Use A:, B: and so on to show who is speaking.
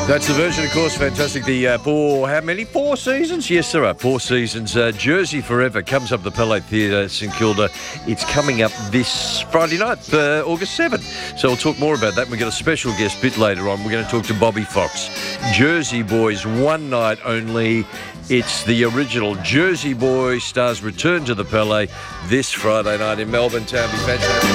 A: That's the version, of course, fantastic. The how many? 4 seasons? Yes, there are 4 seasons. Jersey Forever comes up the Palais Theatre, St Kilda. It's coming up this Friday night, August 7th. So we'll talk more about that. We've got a special guest bit later on. We're going to talk to Bobby Fox. Jersey Boys, one night only. It's the original Jersey Boy stars return to the Palais this Friday night in Melbourne town. Be fantastic.